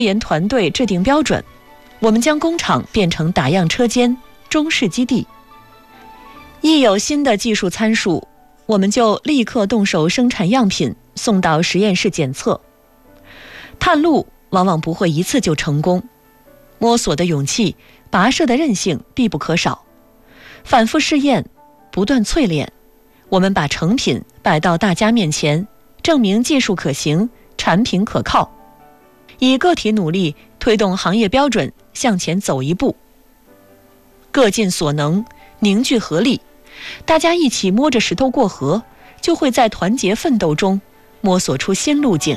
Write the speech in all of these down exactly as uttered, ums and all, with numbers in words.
研团队制定标准，我们将工厂变成打样车间、中试基地。一有新的技术参数，我们就立刻动手生产样品，送到实验室检测。探路往往不会一次就成功，摸索的勇气、跋涉的韧性必不可少。反复试验，不断淬炼，我们把成品摆到大家面前，证明技术可行，产品可靠，以个体努力推动行业标准向前走一步。各尽所能，凝聚合力，大家一起摸着石头过河，就会在团结奋斗中摸索出新路径。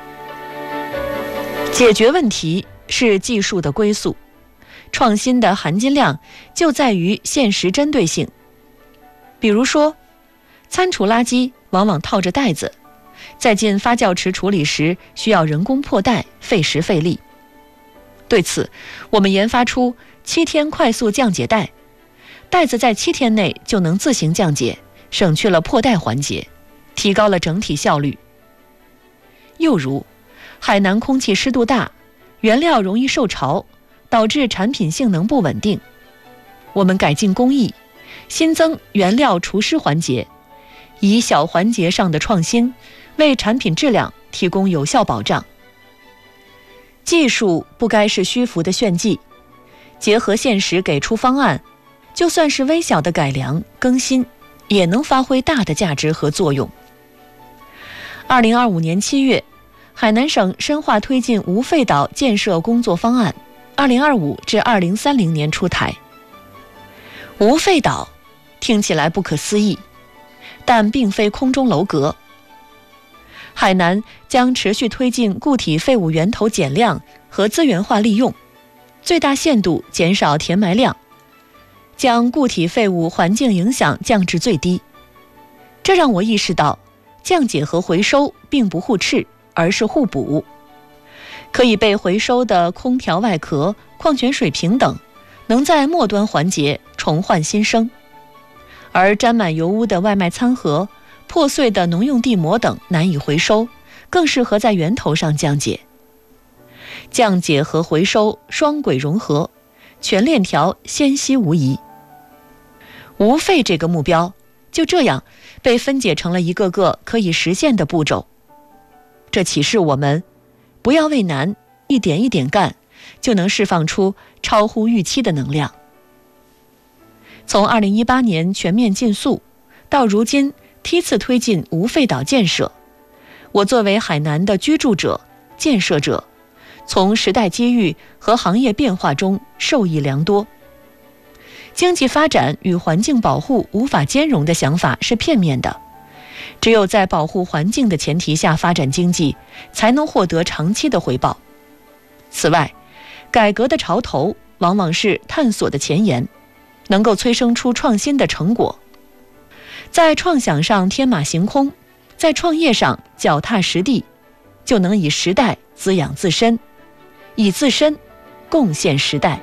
解决问题是技术的归宿，创新的含金量就在于现实针对性。比如说，餐厨垃圾往往套着袋子，在进发酵池处理时需要人工破袋，费时费力。对此，我们研发出七天快速降解袋，袋子在七天内就能自行降解，省去了破袋环节，提高了整体效率。又如，海南空气湿度大，原料容易受潮，导致产品性能不稳定。我们改进工艺，新增原料除湿环节，以小环节上的创新，为产品质量提供有效保障。技术不该是虚浮的炫技，结合现实给出方案，就算是微小的改良更新，也能发挥大的价值和作用。二零二五年七月，海南省深化推进无废岛建设工作方案，二零二五至二零三零年出台。无废岛听起来不可思议，但并非空中楼阁。海南将持续推进固体废物源头减量和资源化利用，最大限度减少填埋量，将固体废物环境影响降至最低。这让我意识到，降解和回收并不互斥，而是互补。可以被回收的空调外壳、矿泉水瓶等，能在末端环节重焕新生，而沾满油污的外卖餐盒、破碎的农用地膜等难以回收，更适合在源头上降解。降解和回收双轨融合，全链条纤细无疑。无废这个目标就这样被分解成了一个个可以实现的步骤。这启示我们，不要畏难，一点一点干，就能释放出超乎预期的能量。从二零一八年全面禁塑到如今梯次推进无废岛建设，我作为海南的居住者、建设者，从时代机遇和行业变化中受益良多。经济发展与环境保护无法兼容的想法是片面的，只有在保护环境的前提下发展经济，才能获得长期的回报。此外，改革的潮头往往是探索的前沿，能够催生出创新的成果。在创想上天马行空，在创业上脚踏实地，就能以时代滋养自身，以自身贡献时代。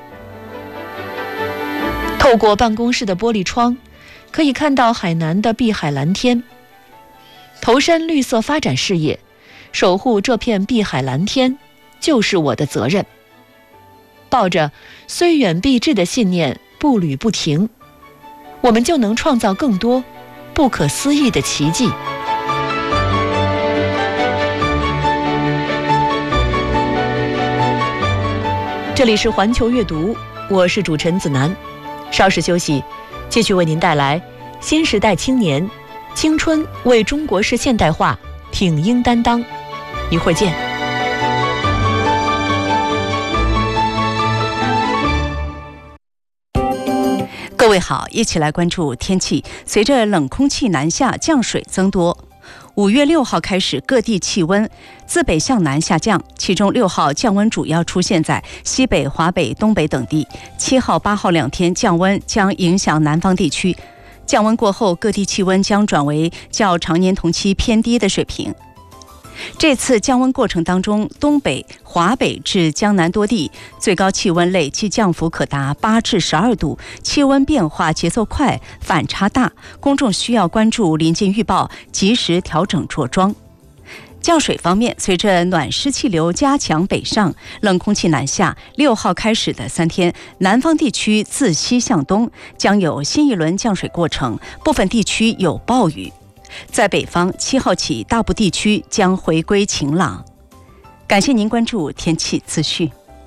透过办公室的玻璃窗，可以看到海南的碧海蓝天。投身绿色发展事业，守护这片碧海蓝天，就是我的责任。抱着虽远必至的信念，步履不停，我们就能创造更多不可思议的奇迹。这里是环球阅读，我是主持人子楠。稍事休息，继续为您带来新时代青年青春为中国式现代化挺膺担当。一会儿见。 各位好，一起来关注天气。随着冷空气南下，降水增多。五月六号开始，各地气温自北向南下降，其中六号降温主要出现在西北、华北、东北等地。七号、八号两天降温将影响南方地区。降温过后，各地气温将转为较常年同期偏低的水平。这次降温过程当中，东北、华北至江南多地最高气温累计降幅可达八至十二度，气温变化节奏快，反差大，公众需要关注临近预报，及时调整着装。 降水方面，随着暖湿气流加强北上，冷空气南下，六号开始的三天，南方地区自西向东将有新一轮降水过程，部分地区有暴雨。在北方，七号起大部地区将回归晴朗。感谢您关注天气资讯。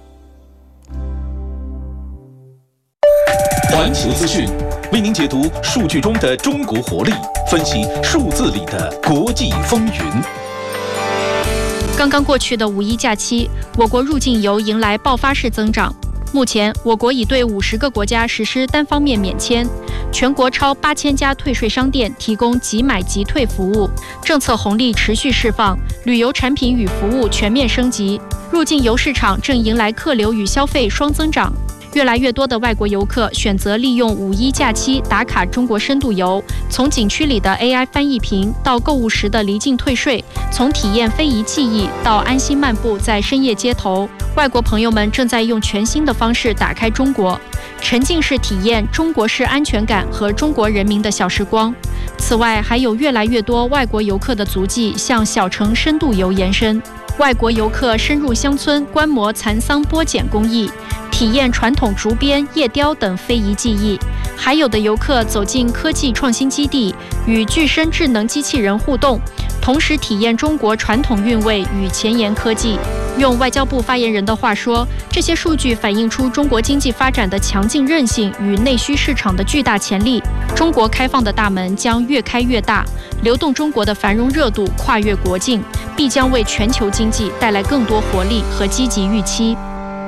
环球资讯为您解读数据中的中国活力，分析数字里的国际风云。 刚刚过去的五一假期，我国入境游迎来爆发式增长。目前，我国已对五十个国家实施单方面免签，全国超八千家退税商店提供即买即退服务，政策红利持续释放，旅游产品与服务全面升级，入境游市场正迎来客流与消费双增长。越来越多的外国游客选择利用五一假期打卡中国深度游，从景区里的 A I 翻译屏到购物时的离境退税，从体验非遗技艺到安心漫步在深夜街头，外国朋友们正在用全新的方式打开中国，沉浸式体验中国式安全感和中国人民的小时光。此外，还有越来越多外国游客的足迹向小城深度游延伸，外国游客深入乡村观摩蚕桑剥茧工艺，体验传统竹编、叶雕等非遗技艺，还有的游客走进科技创新基地，与具身智能机器人互动，同时体验中国传统韵味与前沿科技。用外交部发言人的话说，这些数据反映出中国经济发展的强劲韧性与内需市场的巨大潜力。中国开放的大门将越开越大，流动中国的繁荣热度跨越国境，必将为全球经济带来更多活力和积极预期。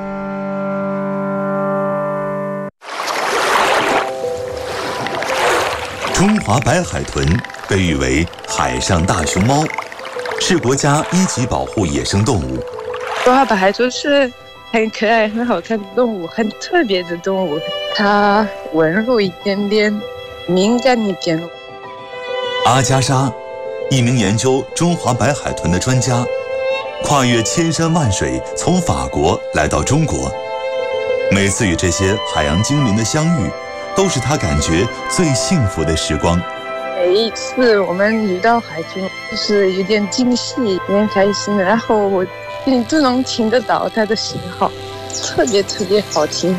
中华白海豚被誉为海上大熊猫，是国家一级保护野生动物。 中华白海豚是很可爱、很好看的动物，很特别的动物。它温柔一点点，敏感一点。 阿加莎，一名研究中华白海豚的专家，跨越千山万水，从法国来到中国。每次与这些海洋精灵的相遇，都是他感觉最幸福的时光。 每一次我们遇到海豚，就是有点惊喜，有点开心，然后我你都能听得到它的信号，特别特别好听。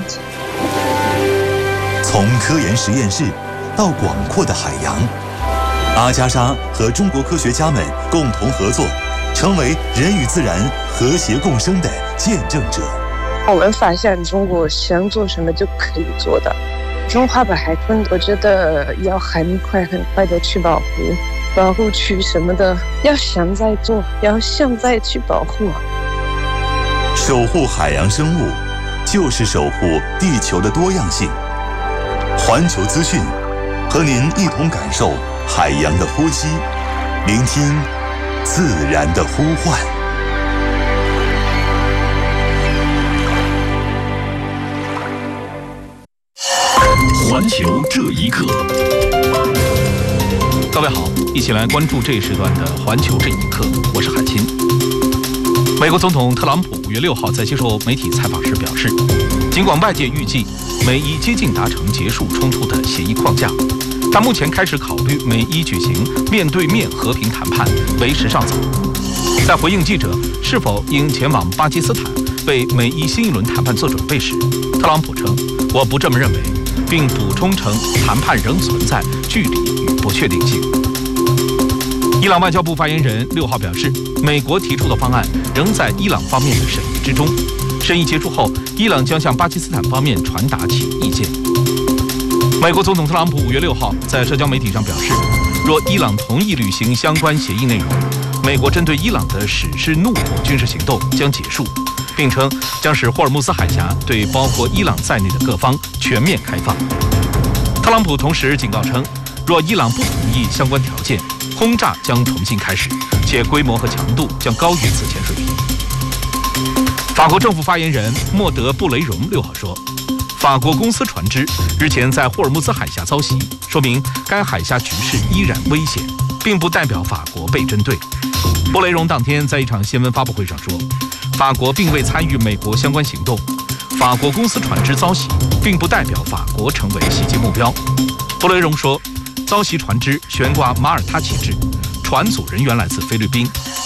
从科研实验室到广阔的海洋，阿加莎和中国科学家们共同合作，成为人与自然和谐共生的见证者。 我们发现中国想做什么就可以做到。中华白海豚，我觉得要很快很快的去保护，保护区什么的，要现在做，要现在去保护。 守护海洋生物，就是守护地球的多样性。环球资讯，和您一同感受海洋的呼吸，聆听自然的呼唤。 环球这一刻，各位好，一起来关注这一时段的环球这一刻，我是海清。美国总统特朗普五月六号在接受媒体采访时表示，尽管外界预计美伊接近达成结束冲突的协议框架，但目前开始考虑美伊举行面对面和平谈判为时尚早。在回应记者是否应前往巴基斯坦为美伊新一轮谈判做准备时，特朗普称：“我不这么认为。”并补充称，谈判仍存在距离与不确定性。伊朗外交部发言人六号表示，美国提出的方案仍在伊朗方面的审议之中。审议结束后，伊朗将向巴基斯坦方面传达其意见。美国总统特朗普五月六号在社交媒体上表示，若伊朗同意履行相关协议内容，美国针对伊朗的史诗怒火军事行动将结束。并称将使霍尔木兹海峡对包括伊朗在内的各方全面开放。特朗普同时警告称，若伊朗不同意相关条件，轰炸将重新开始，且规模和强度将高于此前水平。法国政府发言人莫德布雷荣六号说，法国公司船只日前在霍尔木兹海峡遭袭，说明该海峡局势依然危险，并不代表法国被针对。布雷荣当天在一场新闻发布会上说，法国并未参与美国相关行动，法国公司船只遭袭并不代表法国成为袭击目标。布雷荣说，遭袭船只悬挂马耳他旗帜， 船组人员来自菲律宾。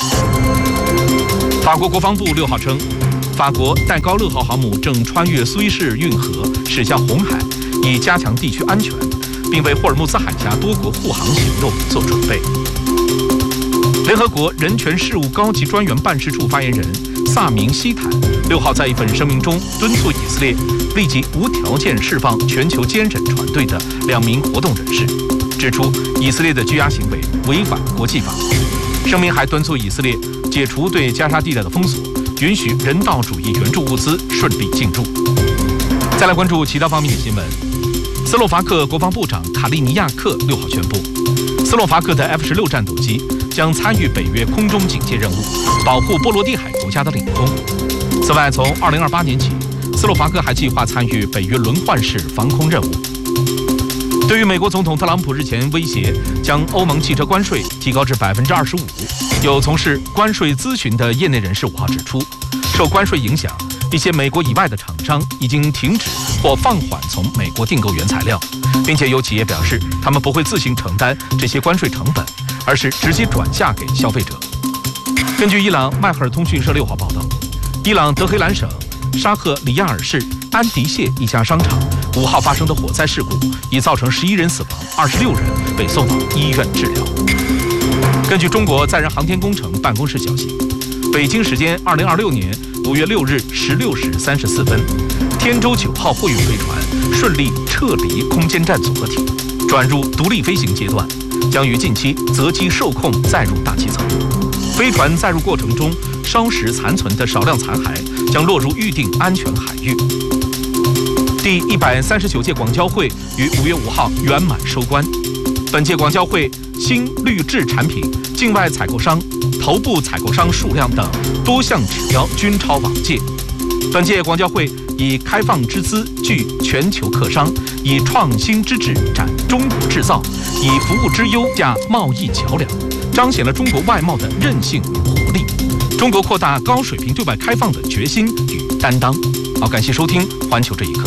法国国防部六号称，法国戴高乐号航母正穿越苏伊士运河驶向红海，以加强地区安全，并为霍尔木兹海峡多国护航行动做准备。联合国人权事务高级专员办事处发言人萨明希坦六号在一份声明中敦促以色列立即无条件释放全球坚忍船队的两名活动人士，指出以色列的拘押行为违反国际法。声明还敦促以色列解除对加沙地带的封锁，允许人道主义援助物资顺利进入。再来关注其他方面的新闻。斯洛伐克国防部长卡利尼亚克六号宣布，斯洛伐克的 F 十六战斗机将参与北约空中警戒任务，保护波罗的海国家的领空。此外，从二零二八年起，斯洛伐克还计划参与北约轮换式防空任务。对于美国总统特朗普日前威胁将欧盟汽车关税提高至百分之二十五，有从事关税咨询的业内人士五号指出，受关税影响，一些美国以外的厂商已经停止或放缓从美国订购原材料，并且有企业表示，他们不会自行承担这些关税成本，而是直接转嫁给消费者。根据伊朗迈赫尔通讯社六号报道，伊朗德黑兰省沙赫里亚尔市安迪谢一家商场五号发生的火灾事故，已造成十一人死亡，二十六人被送往医院治疗。根据中国载人航天工程办公室消息，北京时间二零二六年五月六日十六时三十四分，天舟九号货运飞船顺利撤离空间站组合体，转入独立飞行阶段，将于近期择机受控载入大气层。飞船载入过程中烧蚀残存的少量残骸将落入预定安全海域。第一百三十九届广交会于五月五号圆满收官。本届广交会新绿质产品境外采购商、头部采购商数量等多项指标均超往届。本届广交会以开放之姿聚全球客商，以创新之智展中国制造，以服务之优架贸易桥梁，彰显了中国外贸的韧性与活力，中国扩大高水平对外开放的决心与担当。好，感谢收听《环球这一刻》。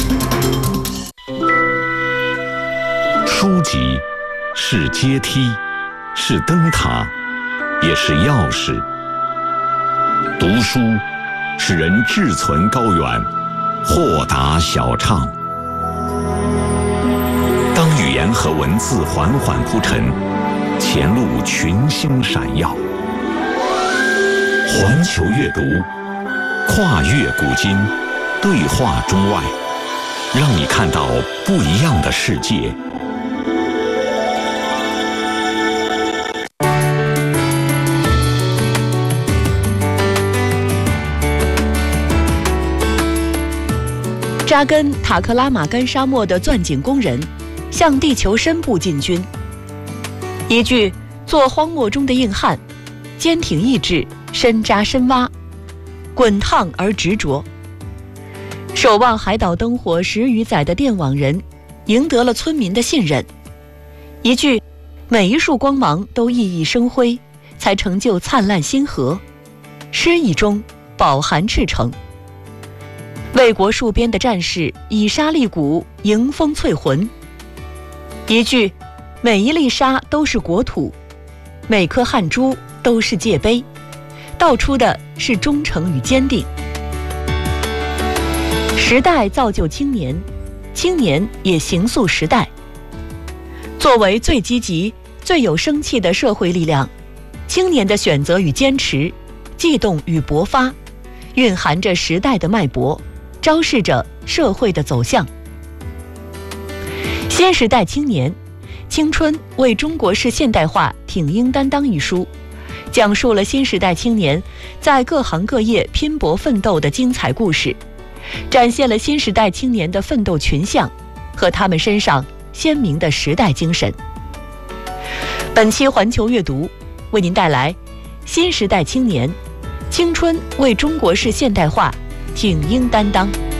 书籍是阶梯，是灯塔，也是钥匙。读书使人志存高远，豁达小畅。当语言和文字缓缓铺陈，前路群星闪耀。环球阅读，跨越古今，对话中外，让你看到不一样的世界。 扎根塔克拉玛干沙漠的钻井工人向地球深部进军。一句做荒漠中的硬汉，坚挺意志，深扎深挖，滚烫而执着。守望海岛灯火十余载的电网人赢得了村民的信任。一句每一束光芒都熠熠生辉，才成就灿烂星河。诗意中饱含赤诚。为国戍边的战士以沙砾骨迎风淬魂。一句每一粒沙都是国土，每颗汗珠都是界碑，道出的是忠诚与坚定。时代造就青年，青年也形塑时代。作为最积极、最有生气的社会力量，青年的选择与坚持，悸动与勃发，蕴含着时代的脉搏，昭示着社会的走向。新时代青年，青春为中国式现代化挺膺担当一书，讲述了新时代青年在各行各业拼搏奋斗的精彩故事，展现了新时代青年的奋斗群像和他们身上鲜明的时代精神。本期环球阅读为您带来新时代青年，青春为中国式现代化挺膺担当。